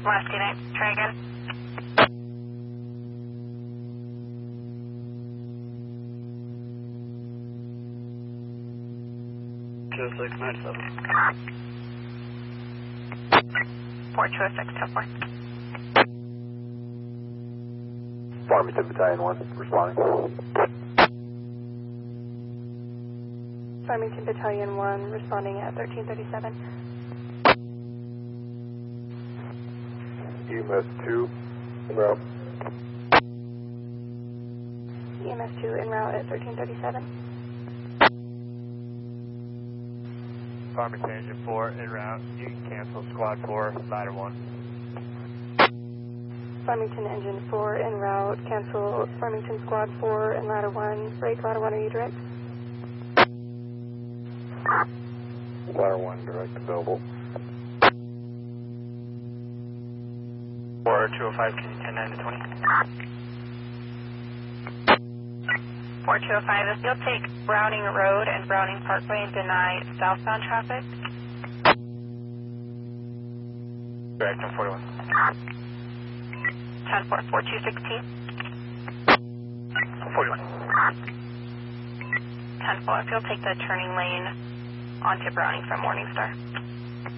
Last unit, try again. Two 697. 4206, 10-4. Farmington Battalion 1, responding. Farmington Battalion 1, responding at 1337. EMS 2, en route. EMS 2 en route at 1337. Farmington Engine 4 en route. You can cancel Squad 4, Ladder 1. Farmington Engine 4 en route. Cancel Farmington Squad 4 and Ladder 1. Break Ladder 1, are you direct? Ladder 1, direct available. 4205, can you 10-9 to 20? 4205, if you'll take Browning Road and Browning Parkway and deny southbound traffic. Direct on 41. 10-4, 4216. 41. 10-4, if you'll take the turning lane onto Browning from Morningstar.